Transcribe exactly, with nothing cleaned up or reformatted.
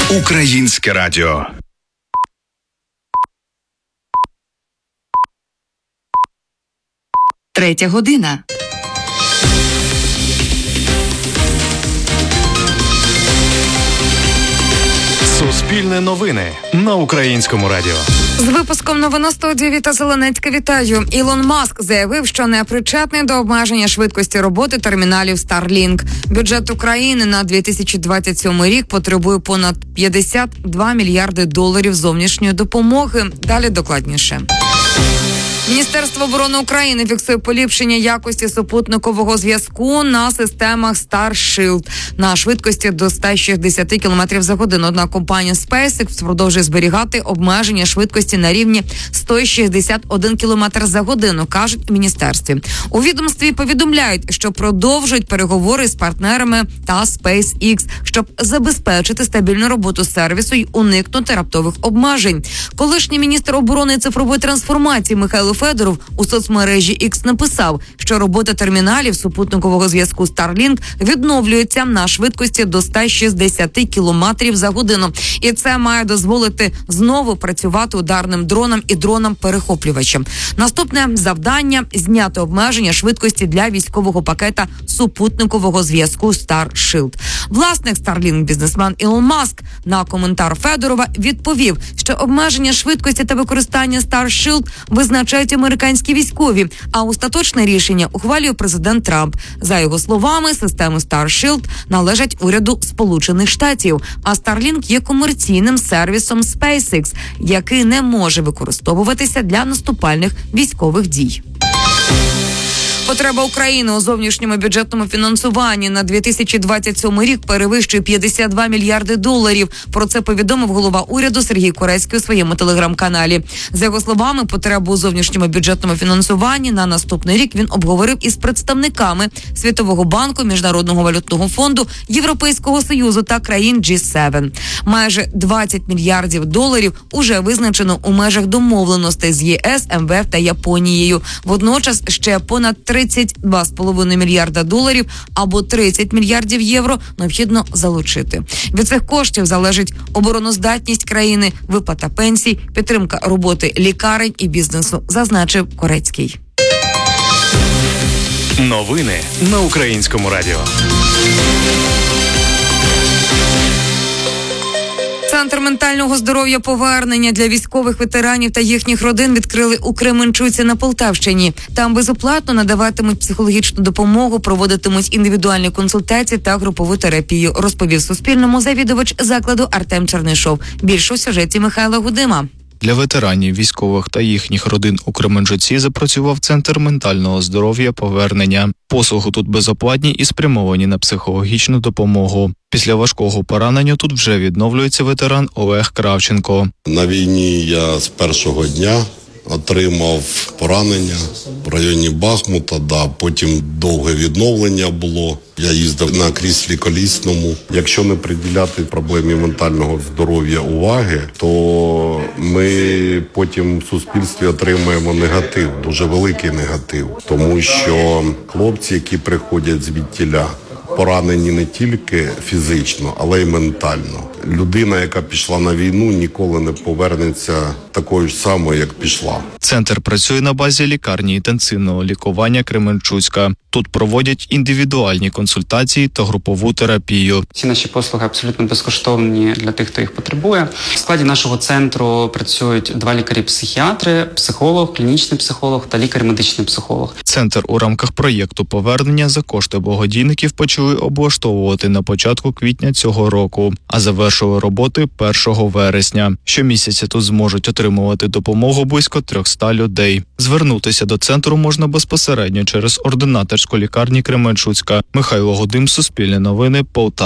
Українське радіо. Третя година. Суспільне новини на Українському радіо. З випуском новин на студії Віта Зеленецька вітаю. Ілон Маск заявив, що не причетний до обмеження швидкості роботи терміналів Starlink. Бюджет України на дві тисячі двадцять сьомий рік потребує понад п'ятдесят два мільярди доларів зовнішньої допомоги. Далі докладніше. Міністерство оборони України фіксує поліпшення якості супутникового зв'язку на системах Starship на швидкості до сто шістдесят кілометрів за годину. Однак компанія SpaceX продовжує зберігати обмеження швидкості на рівні сто шістдесят один кілометр за годину, кажуть в міністерстві. У відомстві повідомляють, що продовжують переговори з партнерами та SpaceX, щоб забезпечити стабільну роботу сервісу й уникнути раптових обмежень. Колишній міністр оборони і цифрової трансформації Михайло Федоров у соцмережі X написав, що робота терміналів супутникового зв'язку Starlink відновлюється на швидкості до сто шістдесят кілометрів за годину. І це має дозволити знову працювати ударним дронам і дронам-перехоплювачам. Наступне завдання – зняти обмеження швидкості для військового пакета супутникового зв'язку Starship. Власник Starlink, бізнесмен Ілон Маск, на коментар Федорова відповів, що обмеження швидкості та використання Starship визначають американські військові, а остаточне рішення ухвалює президент Трамп. За його словами, системи Starship належать уряду Сполучених Штатів, а Starlink є комерційним сервісом SpaceX, який не може використовуватися для наступальних військових дій. Потреба України у зовнішньому бюджетному фінансуванні на дві тисячі двадцять сьомий рік перевищує п'ятдесят два мільярди доларів. Про це повідомив голова уряду Сергій Корецький у своєму телеграм-каналі. За його словами, потребу у зовнішньому бюджетному фінансуванні на наступний рік він обговорив із представниками Світового банку, Міжнародного валютного фонду, Європейського Союзу та країн джі сім. Майже двадцять мільярдів доларів уже визначено у межах домовленостей з ЄС, ем ве еф та Японією. Водночас ще понад тридцять два з половиною мільярда доларів або тридцять мільярдів євро необхідно залучити. Від цих коштів залежить обороноздатність країни, виплата пенсій, підтримка роботи лікарень і бізнесу, зазначив Корецький. Новини на Українському радіо. Центр ментального здоров'я «Повернення» для військових ветеранів та їхніх родин відкрили у Кременчуці на Полтавщині. Там безоплатно надаватимуть психологічну допомогу, проводитимуть індивідуальні консультації та групову терапію, розповів Суспільному завідувач закладу Артем Чернишов. Більше у сюжеті Михайла Гудима. Для ветеранів, військових та їхніх родин у Кременчуці запрацював Центр ментального здоров'я «Повернення». Послуги тут безоплатні і спрямовані на психологічну допомогу. Після важкого поранення тут вже відновлюється ветеран Олег Кравченко. На війні я з першого дня отримав поранення в районі Бахмута, да, потім довге відновлення було. Я їздив на кріслі колісному. Якщо не приділяти проблемі ментального здоров'я уваги, то ми потім в суспільстві отримаємо негатив, дуже великий негатив. Тому що хлопці, які приходять звідтіля, поранені не тільки фізично, але й ментально. Людина, яка пішла на війну, ніколи не повернеться такою ж самою, як пішла. Центр працює на базі лікарні інтенсивного лікування Кременчуцька. Тут проводять індивідуальні консультації та групову терапію. Ці наші послуги абсолютно безкоштовні для тих, хто їх потребує. В складі нашого центру працюють два лікарі-психіатри, психолог, клінічний психолог та лікар-медичний психолог. Центр у рамках проєкту «Повернення» за кошти благодійників почали облаштовувати на початку квітня цього року, а завершили роботи першого вересня. Щомісяця тут зможуть отримувати допомогу близько триста людей. Звернутися до центру можна безпосередньо через ординаторську лікарню Кременчуцька. Михайло Гудим, Суспільне новини, Полтава.